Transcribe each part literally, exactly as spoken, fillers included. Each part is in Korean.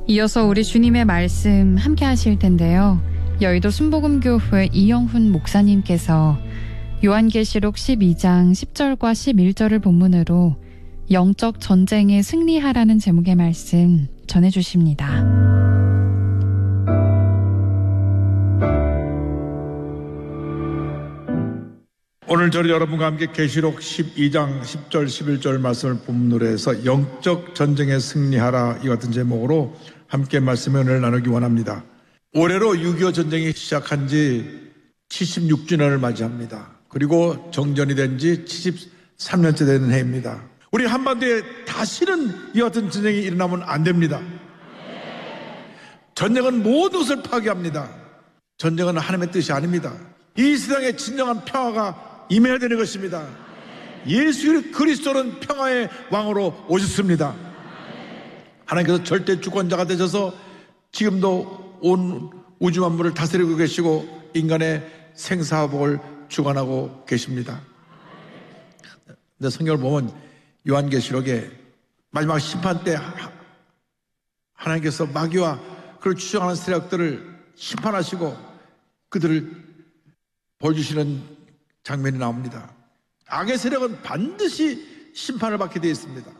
이어서 우리 주님의 말씀 함께 하실 텐데요. 여의도 순복음교회 이영훈 목사님께서 요한계시록 십이 장 십 절과 십일 절을 본문으로 영적 전쟁에 승리하라는 제목의 말씀 전해주십니다. 오늘 저는 여러분과 함께 계시록 십이 장 십 절 십일 절 말씀을 본문으로 해서 영적 전쟁에 승리하라 이 같은 제목으로 함께 말씀의 은혜를 나누기 원합니다. 올해로 육이오 전쟁이 시작한 지 칠십육 주년을 맞이합니다. 그리고 정전이 된 지 칠십삼 년째 되는 해입니다. 우리 한반도에 다시는 이 같은 전쟁이 일어나면 안 됩니다. 전쟁은 모든 것을 파괴합니다. 전쟁은 하나님의 뜻이 아닙니다. 이 세상에 진정한 평화가 임해야 되는 것입니다. 예수 그리스도는 평화의 왕으로 오셨습니다. 하나님께서 절대 주권자가 되셔서 지금도 온 우주 만물을 다스리고 계시고 인간의 생사복을 주관하고 계십니다. 근데 성경을 보면 요한계시록에 마지막 심판 때 하나님께서 마귀와 그를 추종하는 세력들을 심판하시고 그들을 보여주시는 장면이 나옵니다. 악의 세력은 반드시 심판을 받게 되어 있습니다.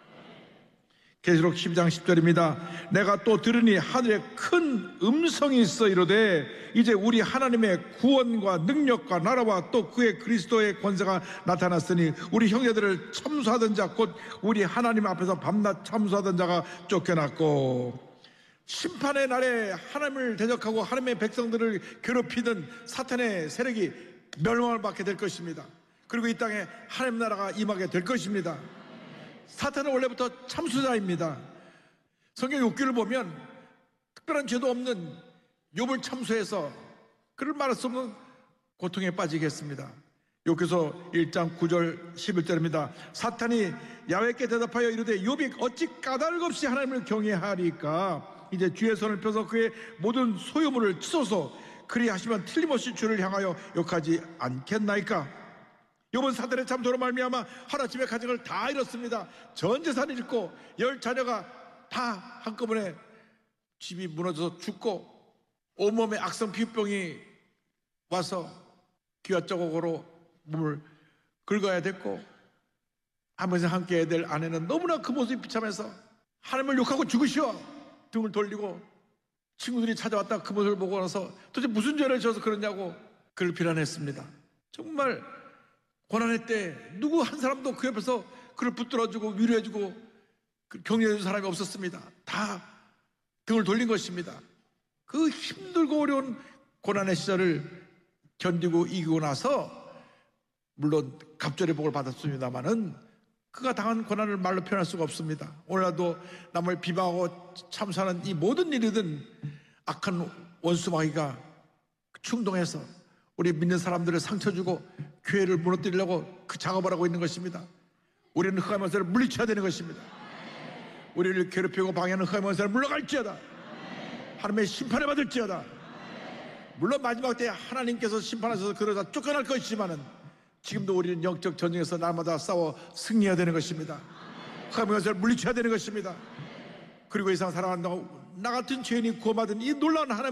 계시록 십이 장 십 절입니다. 내가 또 들으니 하늘에 큰 음성이 있어 이르되 이제 우리 하나님의 구원과 능력과 나라와 또 그의 그리스도의 권세가 나타났으니 우리 형제들을 참수하던 자 곧 우리 하나님 앞에서 밤낮 참수하던 자가 쫓겨났고, 심판의 날에 하나님을 대적하고 하나님의 백성들을 괴롭히던 사탄의 세력이 멸망을 받게 될 것입니다. 그리고 이 땅에 하나님 나라가 임하게 될 것입니다. 사탄은 원래부터 참수자입니다. 성경 욥기를 보면 특별한 죄도 없는 욥을 참수해서 그를 말할 수 없는 고통에 빠지게 했습니다. 욥기서 일 장 구 절 십일 절입니다. 사탄이 야훼께 대답하여 이르되 욥이 어찌 까닭 없이 하나님을 경외하리까? 이제 주의 손을 펴서 그의 모든 소유물을 치소서. 그리하시면 틀림없이 주를 향하여 욕하지 않겠나이까? 욥은 사탄의 참소로 말미암아 하루아침에 가진 걸 다 잃었습니다. 전 재산을 잃고 열 자녀가 다 한꺼번에 집이 무너져서 죽고 온몸에 악성 피부병이 와서 귀와 자국으로 몸을 긁어야 됐고, 하면서 함께 해야 될 아내는 너무나 그 모습이 비참해서 하나님을 욕하고 죽으시오 등을 돌리고, 친구들이 찾아왔다 그 모습을 보고 나서 도대체 무슨 죄를 지어서 그러냐고 그를 비난했습니다. 정말 고난의 때 누구 한 사람도 그 옆에서 그를 붙들어주고 위로해주고 격려해준 사람이 없었습니다. 다 등을 돌린 것입니다. 그 힘들고 어려운 고난의 시절을 견디고 이기고 나서 물론 갑절의 복을 받았습니다마는 그가 당한 고난을 말로 표현할 수가 없습니다. 오늘날도 남을 비방하고 참사하는 이 모든 일이든 악한 원수 마귀가 충동해서 우리 믿는 사람들을 상처 주고 교회를 무너뜨리려고 그 작업을 하고 있는 것입니다. 우리는 흑암의 원수를 물리쳐야 되는 것입니다. 우리를 괴롭히고 방해하는 흑암의 원수를 물러갈지어다. 하나님의 심판을 받을지어다. 물론 마지막 때 하나님께서 심판하셔서 그러다 쫓겨날 것이지만은 지금도 우리는 영적 전쟁에서 날마다 싸워 승리해야 되는 것입니다. 흑암의 원수를 물리쳐야 되는 것입니다. 그리고 이 세상 살아간다고 나 같은 죄인이 구원받은 이 놀라운 하나님